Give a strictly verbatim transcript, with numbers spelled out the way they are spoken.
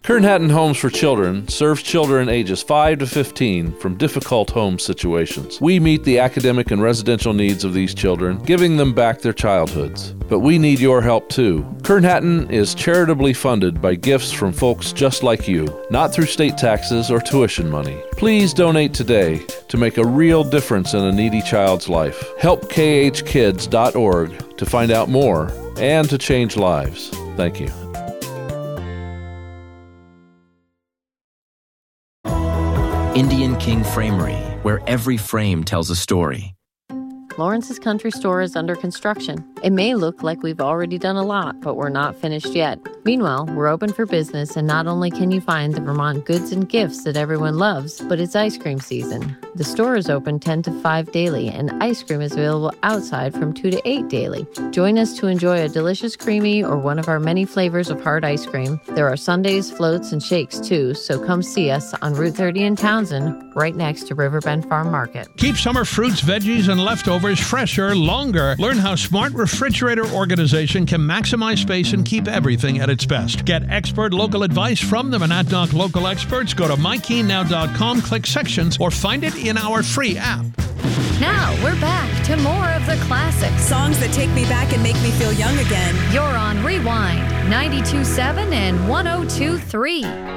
Kern Hatton Homes for Children serves children ages five to fifteen from difficult home situations. We meet the academic and residential needs of these children, giving them back their childhoods. But we need your help too. Kern Hatton is charitably funded by gifts from folks just like you, not through state taxes or tuition money. Please donate today to make a real difference in a needy child's life. help k h kids dot org to find out more and to change lives. Thank you. Indian King Framery, where every frame tells a story. Lawrence's Country Store is under construction. It may look like we've already done a lot, but we're not finished yet. Meanwhile, we're open for business, and not only can you find the Vermont goods and gifts that everyone loves, but it's ice cream season. The store is open ten to five daily, and ice cream is available outside from two to eight daily. Join us to enjoy a delicious creamy or one of our many flavors of hard ice cream. There are sundaes, floats, and shakes too, so come see us on Route thirty in Townsend, right next to Riverbend Farm Market. Keep summer fruits, veggies, and leftovers fresher longer. Learn how Smart Refrigerator Organization can maximize space and keep everything at its best. Get expert local advice from the Monadnock local experts. Go to my keen now dot com, click sections, or find it in our free app. Now we're back to more of the classics. Songs that take me back and make me feel young again. You're on Rewind, ninety-two point seven and one oh two point three.